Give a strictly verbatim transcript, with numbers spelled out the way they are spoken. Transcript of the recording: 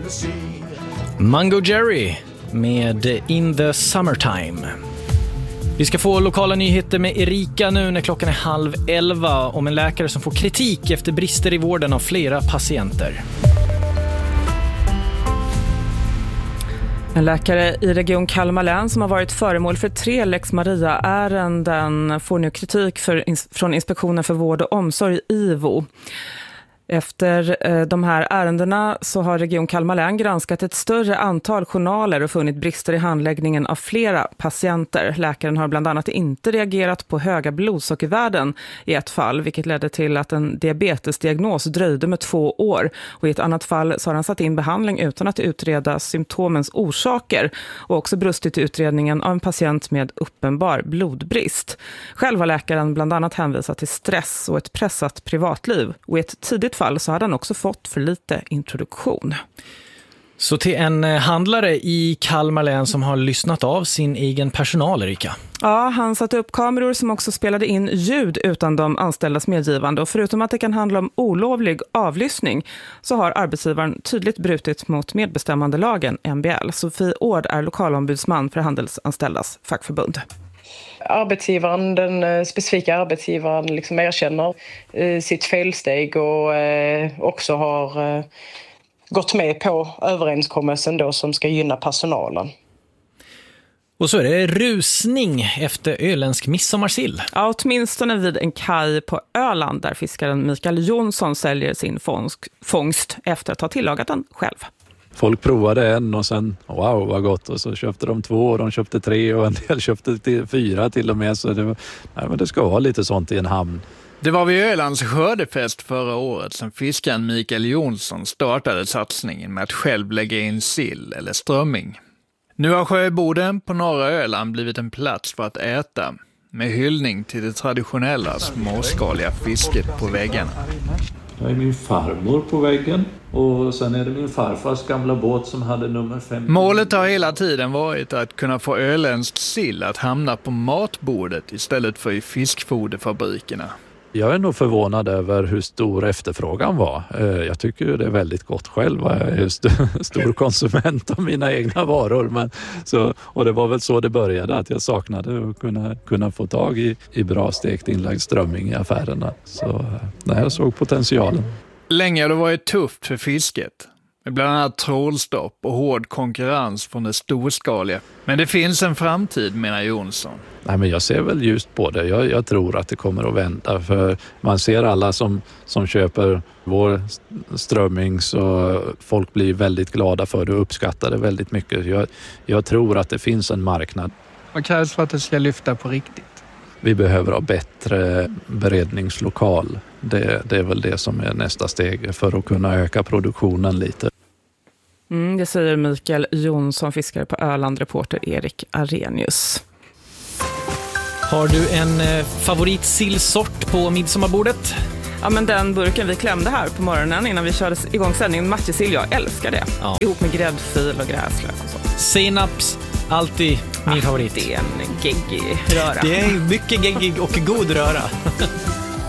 Mango Jerry med In the Summertime. Vi ska få lokala nyheter med Erika nu när klockan är halv elva om en läkare som får kritik efter brister i vården av flera patienter. En läkare i Region Kalmar län som har varit föremål för tre Lex Maria-ärenden får nu kritik för, från Inspektionen för vård och omsorg I V O. Efter eh, de här ärendena så har Region Kalmar län granskat ett större antal journaler och funnit brister i handläggningen av flera patienter. Läkaren har bland annat inte reagerat på höga blodsockervärden i ett fall, vilket ledde till att en diabetesdiagnos dröjde med två år. Och i ett annat fall så har han satt in behandling utan att utreda symptomens orsaker och också brustit i utredningen av en patient med uppenbar blodbrist. Själv har läkaren bland annat hänvisat till stress och ett pressat privatliv, och i ett tidigt fall så hade han också fått för lite introduktion. Så till en handlare i Kalmar län som har lyssnat av sin egen personal, Erika. Ja, han satte upp kameror som också spelade in ljud utan de anställdas medgivande. Och förutom att det kan handla om olovlig avlyssning så har arbetsgivaren tydligt brutit mot medbestämmandelagen M B L. Sofie Ord är lokalombudsman för Handelsanställdas fackförbund. Arbetsgivaren, den specifika arbetsgivaren liksom erkänner eh, sitt felsteg och eh, också har eh, gått med på överenskommelsen då som ska gynna personalen. Och så är det rusning efter öländsk midsommarsill. Ja, åtminstone vid en kaj på Öland där fiskaren Mikael Jonsson säljer sin fångst efter att ha tillagat den själv. Folk provade en och sen, wow vad gott, och så köpte de två och de köpte tre och en del köpte till fyra till och med. Så det, var, nej, men det ska vara lite sånt i en hamn. Det var vid Ölands skördefest förra året som fiskaren Mikael Jonsson startade satsningen med att själv lägga in sill eller strömming. Nu har Sjöboden på norra Öland blivit en plats för att äta, med hyllning till det traditionella småskaliga fisket på väggarna. Jag är min farmor på väggen och sen är det min farfars gamla båt som hade nummer fem. Målet har hela tiden varit att kunna få öländsk sill att hamna på matbordet istället för i fiskfoderfabrikerna. Jag är nog förvånad över hur stor efterfrågan var. Jag tycker det är väldigt gott själv. Jag är st- stor konsument av mina egna varor. Men så, och det var väl så det började, att jag saknade att kunna, kunna få tag i, i bra stekt inlagd strömming i affärerna. Så nej, jag såg potentialen. Länge har det varit tufft för fisket. Med bland annat trålstopp och hård konkurrens från det storskaliga. Men det finns en framtid, menar Jonsson. Nej, men jag ser väl just på det. Jag, jag tror att det kommer att vända. För man ser alla som, som köper vår strömming, så folk blir väldigt glada för det och uppskattar det väldigt mycket. Jag, jag tror att det finns en marknad. Vad krävs för att det ska lyfta på riktigt? Vi behöver ha bättre beredningslokal. Det, det är väl det som är nästa steg för att kunna öka produktionen lite. Mm, det säger Mikael Jonsson, fiskare på Öland, reporter Erik Arrhenius. Har du en eh, favoritsillsort på midsommarbordet? Ja, men den burken vi klämde här på morgonen innan vi körde igång sändningen, matjessill, jag älskar det. Ja. Ihop med gräddfil och gräslök och så. Senaps, alltid min ah, favorit. Det är en geggig röra. Det är mycket geggig och god röra.